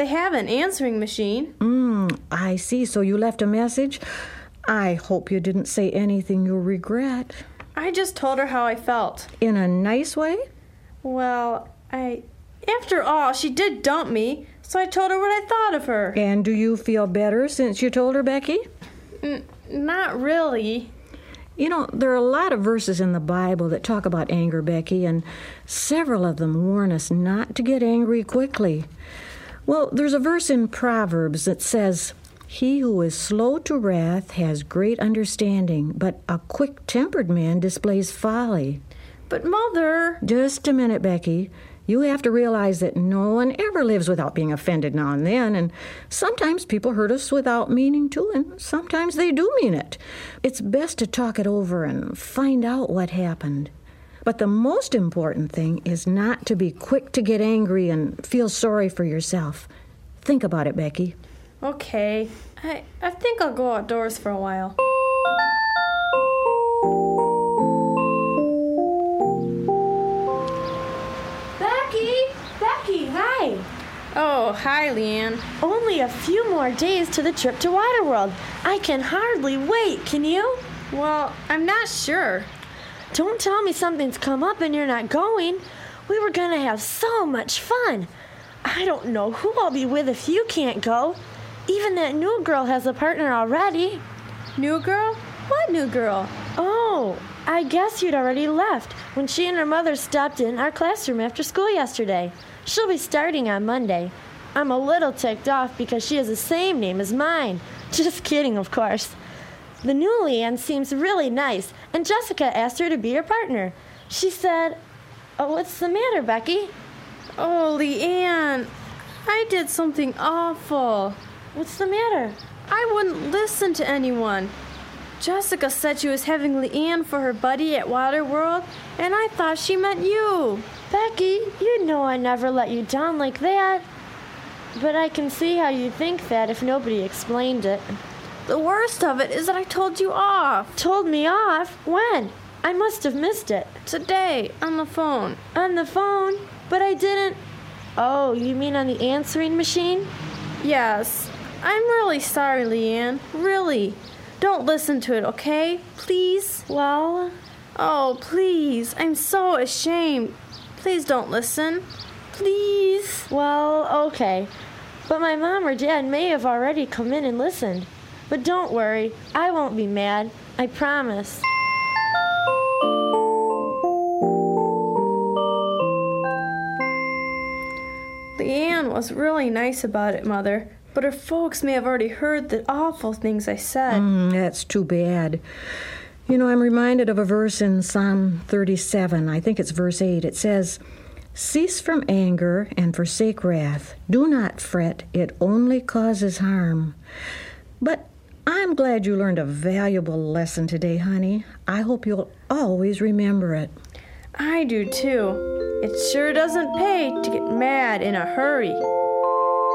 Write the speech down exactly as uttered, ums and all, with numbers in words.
They have an answering machine. Mm, I see. So you left a message? I hope you didn't say anything you'll regret. I just told her how I felt. In a nice way? Well, I... After all, she did dump me, so I told her what I thought of her. And do you feel better since you told her, Becky? N- not really. You know, there are a lot of verses in the Bible that talk about anger, Becky, and several of them warn us not to get angry quickly. Well, there's a verse in Proverbs that says, "He who is slow to wrath has great understanding, but a quick-tempered man displays folly." But, Mother... Just a minute, Becky. You have to realize that no one ever lives without being offended now and then, and sometimes people hurt us without meaning to, and sometimes they do mean it. It's best to talk it over and find out what happened. But the most important thing is not to be quick to get angry and feel sorry for yourself. Think about it, Becky. Okay. I, I think I'll go outdoors for a while. Becky, hi. Oh, hi, Leanne. Only a few more days to the trip to Waterworld. I can hardly wait, can you? Well, I'm not sure. Don't tell me something's come up and you're not going. We were going to have so much fun. I don't know who I'll be with if you can't go. Even that new girl has a partner already. New girl? What new girl? Oh, I guess you'd already left when she and her mother stopped in our classroom after school yesterday. She'll be starting on Monday. I'm a little ticked off because she has the same name as mine. Just kidding, of course. The new Leanne seems really nice, and Jessica asked her to be her partner. She said, "Oh, what's the matter, Becky?" Oh, Leanne, I did something awful. What's the matter? I wouldn't listen to anyone. Jessica said she was having Leanne for her buddy at Waterworld, and I thought she meant you. Becky, you know I never let you down like that. But I can see how you think that if nobody explained it. The worst of it is that I told you off. Told me off? When? I must have missed it. Today, on the phone. On the phone? But I didn't... Oh, you mean on the answering machine? Yes. I'm really sorry, Leanne. Really. Don't listen to it, okay? Please? Well? Oh, please. I'm so ashamed. Please don't listen. Please. Well, okay. But my mom or dad may have already come in and listened. But don't worry. I won't be mad. I promise. Leanne was really nice about it, Mother. But her folks may have already heard the awful things I said. Mm, that's too bad. You know, I'm reminded of a verse in Psalm thirty-seven. I think it's verse eight. It says, "Cease from anger and forsake wrath. Do not fret. It only causes harm." But I'm glad you learned a valuable lesson today, honey. I hope you'll always remember it. I do, too. It sure doesn't pay to get mad in a hurry.